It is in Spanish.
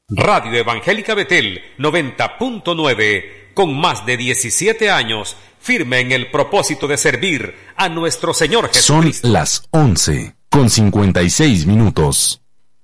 Radio Evangélica Betel 90.9, con más de 17 años, firme en el propósito de servir a nuestro Señor Jesucristo. Son las 11:56.